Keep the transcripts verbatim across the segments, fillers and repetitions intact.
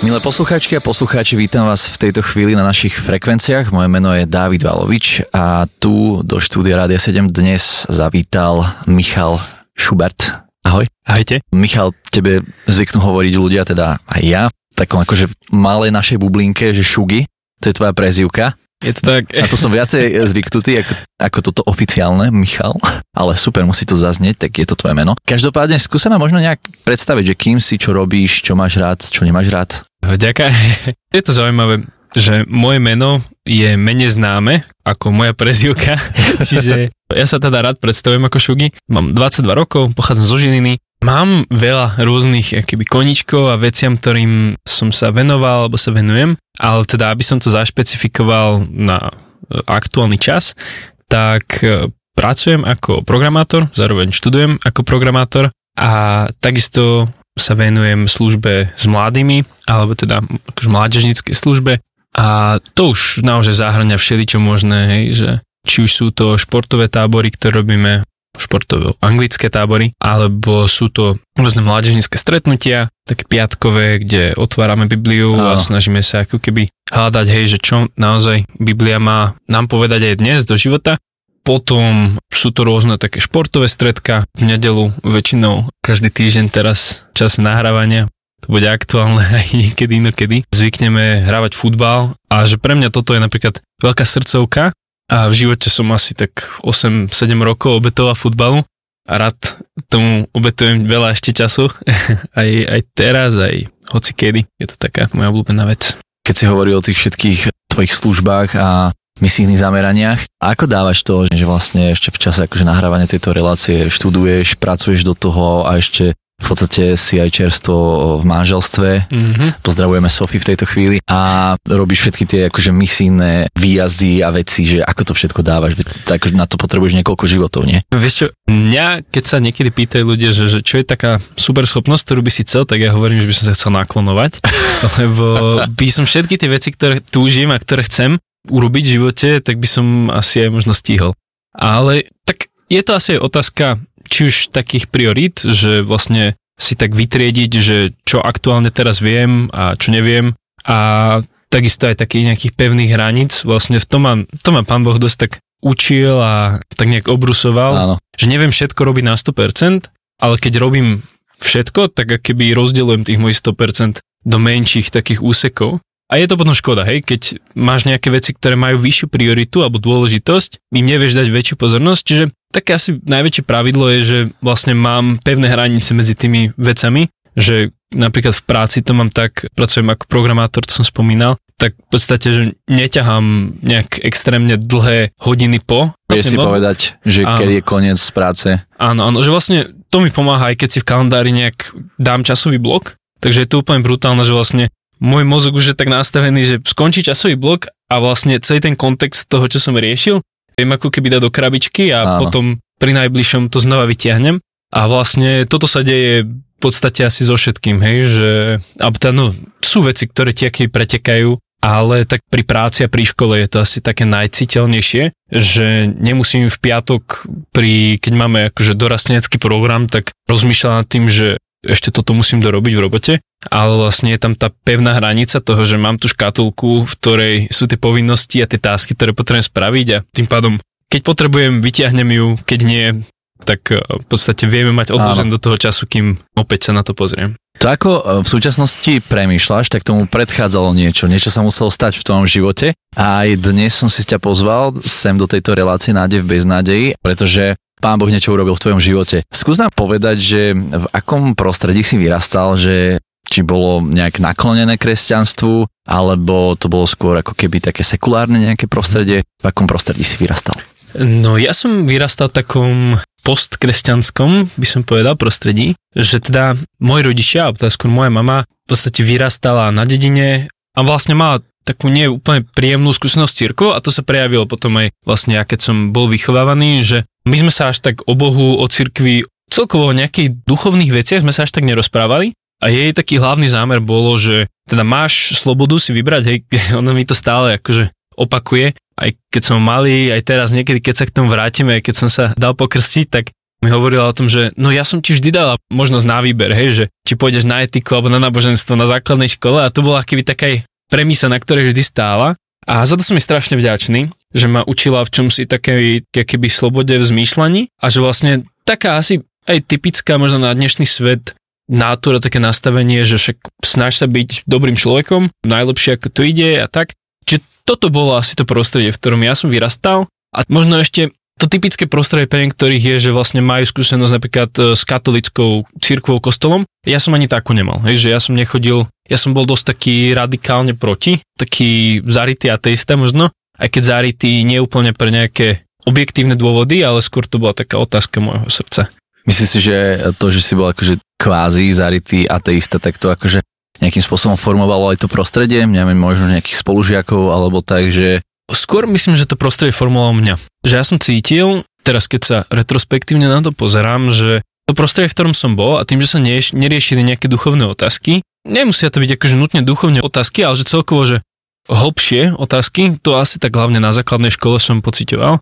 Milé poslucháčky a poslucháči, vítam vás v tejto chvíli na našich frekvenciách. Moje meno je Dávid Valovič a tu do štúdia Rádia sedem dnes zavítal Michal Schubert. Ahoj. Ahojte. Michal, tebe zvyknú hovoriť ľudia, teda aj ja, v takom akože malej našej bublinke, že Šugi, to je tvoja prezývka. Je to tak. A to som viacej zvyknutý ako, ako toto oficiálne, Michal, ale super, musí to zaznieť, tak je to tvoje meno. Každopádne skúsa nám možno nejak predstaviť, že kým si, čo robíš, čo máš rád, čo nemáš rád. Ďakujem. Je to zaujímavé, že moje meno je menej známe ako moja prezývka, čiže ja sa teda rád predstavujem ako Šugi. Mám dvadsaťdva rokov, pochádzam zo Žiliny. Mám veľa rôznych akoby koníčkov a veciam, ktorým som sa venoval alebo sa venujem, ale teda aby som to zašpecifikoval na aktuálny čas, tak pracujem ako programátor, zároveň študujem ako programátor a takisto sa venujem službe s mladými, alebo teda akože mládežníckej službe a to už naozaj zahŕňa všeličo možné, hej, že či už sú to športové tábory, ktoré robíme, športové anglické tábory, alebo sú to rôzne mládežnícke stretnutia, také piatkové, kde otvárame Bibliu a, a snažíme sa ako keby hľadať, hej, že čo naozaj Biblia má nám povedať aj dnes do života. Potom sú to rôzne také športové stredka v nedeľu, väčšinou každý týždeň teraz čas nahrávania, to bude aktuálne aj niekedy inokedy. Zvykneme hravať futbal a že pre mňa toto je napríklad veľká srdcovka. A v živote som asi tak osem sedem rokov obetoval futbalu a rád tomu obetujem veľa ešte času. aj, aj teraz, aj hocikedy. Je to taká moja obľúbená vec. Keď si hovoril o tých všetkých tvojich službách a misijných zameraniach, ako dávaš to, že vlastne ešte v čase akože nahrávania tejto relácie študuješ, pracuješ do toho a ešte v podstate si aj čerstvo v manželstve. Mm-hmm. Pozdravujeme Sofii v tejto chvíli a robíš všetky tie akože misijné výjazdy a veci, že ako to všetko dávaš, tak na to potrebuješ niekoľko životov, nie? Vieš čo, mňa, keď sa niekedy pýtajú ľudia, že, že čo je taká super schopnosť, ktorú by si chcel, tak ja hovorím, že by som sa chcel naklonovať, lebo by som všetky tie veci, ktoré túžim a ktoré chcem urobiť v živote, tak by som asi aj možno stihol. Ale tak je to asi aj otázka či už takých priorít, že vlastne si tak vytriediť, že čo aktuálne teraz viem a čo neviem a takisto aj takých nejakých pevných hraníc, vlastne v tom ma, to ma Pán Boh dosť tak učil a tak nejak obrusoval, áno. Že neviem všetko robiť na sto percent, ale keď robím všetko, tak keby rozdeľujem tých mojich sto percent do menších takých úsekov. A je to potom škoda, hej, keď máš nejaké veci, ktoré majú vyššiu prioritu alebo dôležitosť, im nevieš dať väčšiu pozornosť, čiže také asi najväčšie pravidlo je, že vlastne mám pevné hranice medzi tými vecami, že napríklad v práci to mám tak, pracujem ako programátor, to som spomínal, tak v podstate, že neťahám nejak extrémne dlhé hodiny po. Vieš si povedať, že keď je koniec z práce. Áno, áno, že vlastne to mi pomáha, aj keď si v kalendári nejak dám časový blok, takže je to úplne brutálne, že vlastne môj mozog už je tak nastavený, že skončí časový blok a vlastne celý ten kontext toho, čo som riešil, viem ako keby dať do krabičky a áno. Potom pri najbližšom to znova vytiahnem a vlastne toto sa deje v podstate asi so všetkým, hej, že no, sú veci, ktoré ti aký pretekajú, ale tak pri práci a pri škole je to asi také najciteľnejšie, že nemusím v piatok, pri, keď máme akože dorastenecký program, tak rozmýšľam nad tým, že ešte toto musím dorobiť v robote, ale vlastne je tam tá pevná hranica toho, že mám tu škatulku, v ktorej sú tie povinnosti a tie tásky, ktoré potrebujem spraviť a tým pádom, keď potrebujem, vyťahnem ju, keď nie, tak v podstate vieme mať odložené do toho času, kým opäť sa na to pozriem. To ako v súčasnosti premýšľaš, tak tomu predchádzalo niečo, niečo sa muselo stať v tom živote a aj dnes som si ťa pozval sem do tejto relácie Nádej v beznádeji, pretože Pán Boh niečo urobil v tvojom živote. Skús nám povedať, že v akom prostredí si vyrastal, že či bolo nejak naklonené kresťanstvu, alebo to bolo skôr ako keby také sekulárne nejaké prostredie. V akom prostredí si vyrastal? No ja som vyrastal v takom postkresťanskom, by som povedal, prostredí, že teda moji rodičia, alebo teda skôr moja mama v podstate vyrastala na dedine a vlastne mala takú nie úplne príjemnú skúsenosť s cirkvou a to sa prejavilo potom aj vlastne, ja keď som bol vychovávaný, že my sme sa až tak o Bohu, o cirkvi, celkovo o nejakých duchovných veciach sme sa až tak nerozprávali a jej taký hlavný zámer bolo, že teda máš slobodu si vybrať, hej, ono mi to stále akože opakuje, aj keď som malý, aj teraz niekedy, keď sa k tomu vrátime, aj keď som sa dal pokrstiť, tak mi hovorila o tom, že no ja som ti vždy dala možnosť na výber, hej, že či pôjdeš na etiku alebo na náboženstvo na základnej škole a to bola keby taká premisa, na ktorej vždy stála. A za to som mi strašne vďačný, že ma učila v čom si takej keby slobode v zmýšľaní a že vlastne taká asi aj typická možno na dnešný svet nátura, také nastavenie, že však snaž sa byť dobrým človekom, najlepšie ako to ide a tak. Čiže toto bolo asi to prostredie, v ktorom ja som vyrastal a možno ešte to typické prostredie pre niektorých je, že vlastne majú skúsenosť napríklad s katolickou cirkvou, kostolom. Ja som ani takú nemal, hej, že ja som nechodil, ja som bol dosť taký radikálne proti, taký zarytý ateista možno, aj keď zarytý nie úplne pre nejaké objektívne dôvody, ale skôr to bola taká otázka môjho srdca. Myslíš si, že to, že si bol akože kvázi zarytý ateista, tak to akože nejakým spôsobom formovalo aj to prostredie, neviem, možno nejakých spolužiakov, alebo tak, že... Skôr myslím, že to prostredie formovalo mňa. Že ja som cítil, teraz keď sa retrospektívne na to pozerám, že to prostredie, v ktorom som bol a tým, že sa nerieš, neriešili nejaké duchovné otázky, nemusia to byť akože nutne duchovné otázky, ale že celkovo, že hlbšie otázky, to asi tak hlavne na základnej škole som pociťoval,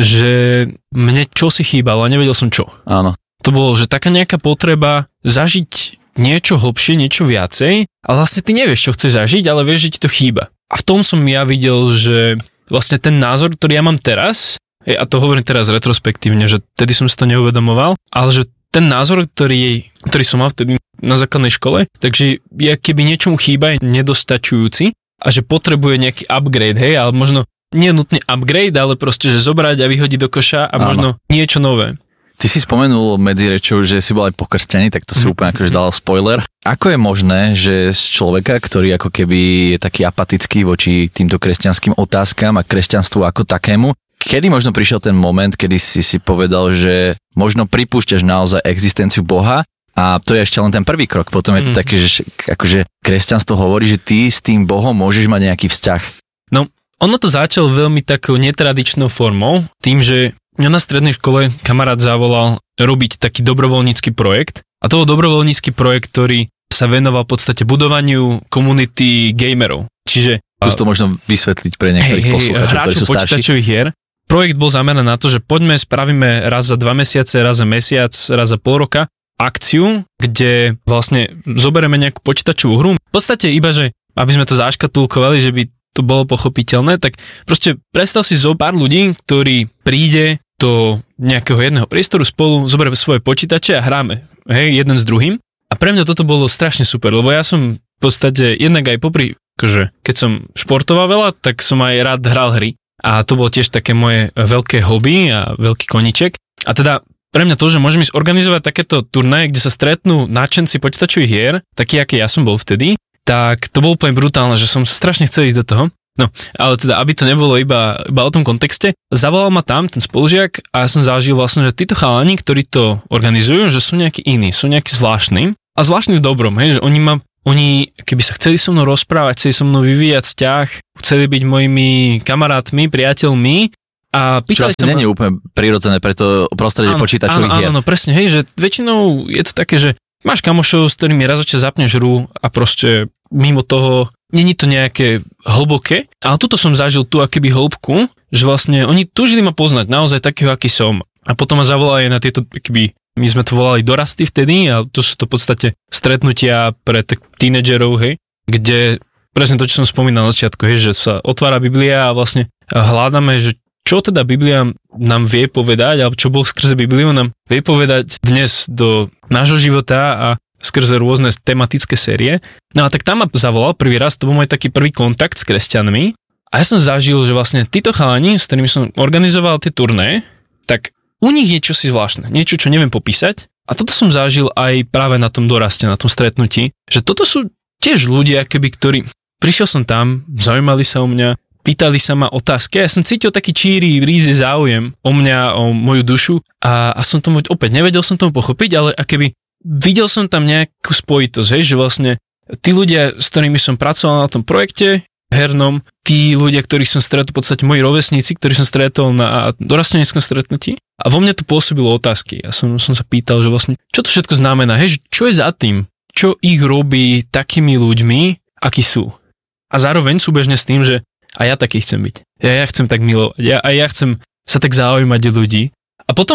že mne čosi chýbalo a nevedel som čo. Áno. To bolo, že taká nejaká potreba zažiť niečo hlbšie, niečo viacej a vlastne ty nevieš, čo chceš zažiť, ale vieš, že ti to chýba. A v tom som ja videl, že vlastne ten názor, ktorý ja mám teraz, a to hovorím teraz retrospektívne, že tedy som si to neuvedomoval, ale že ten názor, ktorý, ktorý som mal vtedy na základnej škole, takže je keby niečomu chýba, je nedostačujúci a že potrebuje nejaký upgrade, hej, ale možno nie nutne upgrade, ale proste, že zobrať a vyhodiť do koša a Áno. možno niečo nové. Ty si spomenul medzi rečou, že si bol aj pokrstený, tak to si úplne akože dal spoiler. Ako je možné, že z človeka, ktorý ako keby je taký apatický voči týmto kresťanským otázkam a kresťanstvu ako takému, kedy možno prišiel ten moment, kedy si si povedal, že možno pripúšťaš naozaj existenciu Boha a to je ešte len ten prvý krok. Potom je to mm. také, že akože kresťanstvo hovorí, že ty s tým Bohom môžeš mať nejaký vzťah. No, ono to začalo veľmi takou netradičnou formou, tým, že mňa na strednej škole kamarát zavolal robiť taký dobrovoľnícky projekt a to bol dobrovoľnícky projekt, ktorý sa venoval v podstate budovaniu komunity gamerov. Čiže... Skús to možno vysvetliť pre niektorých hej, poslucháčov, ktorí sú starší. Počítačových hier. Projekt bol zameraný na to, že poďme, spravíme raz za dva mesiace, raz za mesiac, raz za pol roka akciu, kde vlastne zoberieme nejakú počítačovú hru. V podstate iba, že aby sme to zaškatulkovali, že by to bolo pochopiteľné, tak proste predstav si zo pár ľudí, ktorí príde do nejakého jedného priestoru spolu, zoberieme svoje počítače a hráme, hej, jeden s druhým. A pre mňa toto bolo strašne super, lebo ja som v podstate jednak aj popri, akože, keď som športoval veľa, tak som aj rád hral hry. A to bolo tiež také moje veľké hobby a veľký koníček. A teda pre mňa to, že môžem ísť organizovať takéto turnaje, kde sa stretnú nadšenci počítačových hier, taký, aký ja som bol vtedy, tak to bolo úplne brutálne, že som strašne chcel ísť do toho. No, ale teda, aby to nebolo iba, iba o tom kontexte, zavolal ma tam ten spolužiak a ja som zažil vlastne, že títo chalani, ktorí to organizujú, že sú nejakí iní, sú nejakí zvláštni a zvláštni v dobrom, hej, že oni ma, oni keby sa chceli so mnou rozprávať, chceli so mnou vyvíjať vzťah, chceli byť mojimi kamarátmi, priateľmi a pýtali sa ma... Čo asi nie je úplne prirodzené pre to prostredie počítačových hier. Áno, áno, presne, hej, že väčšinou je to také, že máš kamošov, s ktorými raz za čas zapneš hru a proste mimo toho není to nejaké hlboké, ale tuto som zažil tú akoby hĺbku, že vlastne oni túžili ma poznať naozaj takého, aký som. A potom ma zavolali na tieto, akoby, my sme to volali dorasty vtedy, a to sú to v podstate stretnutia pre tak tínedžerov, hej, kde presne to, čo som spomínal na začiatku, hej, že sa otvára Biblia a vlastne hľadáme, že čo teda Biblia nám vie povedať, alebo čo Boh skrze Bibliu nám vie povedať dnes do nášho života a skrze rôzne tematické série. No a tak tam ma zavolal prvý raz, to bol môj taký prvý kontakt s kresťanmi a ja som zažil, že vlastne títo chalani, s ktorými som organizoval tie turné, tak u nich je čosi zvláštne, niečo, čo neviem popísať a toto som zažil aj práve na tom doraste, na tom stretnutí, že toto sú tiež ľudia, keby, ktorí, prišiel som tam, zaujímali sa o mňa, pýtali sa ma otázky, ja som cítil taký číry, rízy záujem o mňa, o moju dušu a, a som tomu opäť nevedel som tomu pochopiť, ale akoby videl som tam nejakú spojitosť, hej, že vlastne tí ľudia, s ktorými som pracoval na tom projekte hernom, tí ľudia, ktorých som stretol, v podstate moji rovesníci, ktorých som stretol na dorasteneckom stretnutí a vo mne to pôsobilo otázky. Ja som, som sa pýtal, že vlastne, čo to všetko znamená, hej, čo je za tým, čo ich robí takými ľuďmi, akí sú. A zároveň súbežne s tým, že a ja taký chcem byť. Ja, ja chcem tak milovať. Ja, a ja chcem sa tak zaujímať ľudí. A potom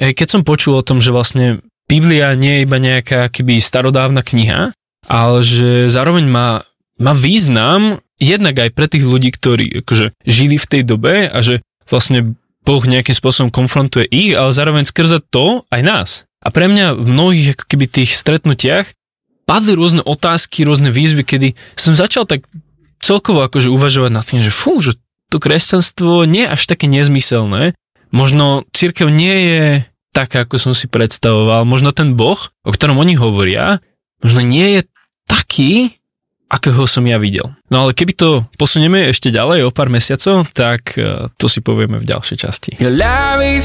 keď som počul o tom, že vlastne Biblia nie je iba nejaká keby starodávna kniha, ale že zároveň má, má význam jednak aj pre tých ľudí, ktorí akože žili v tej dobe a že vlastne Boh nejakým spôsobom konfrontuje ich, ale zároveň skrze to aj nás. A pre mňa v mnohých ako keby tých stretnutiach padli rôzne otázky, rôzne výzvy, kedy som začal tak celkovo akože uvažovať nad tým, že fú, že to kresťanstvo nie je až také nezmyselné. Možno cirkev nie je taká, ako som si predstavoval. Možno ten Boh, o ktorom oni hovoria, možno nie je taký, akého som ja videl. No ale keby to posunieme ešte ďalej o pár mesiacov, tak to si povieme v ďalšej časti.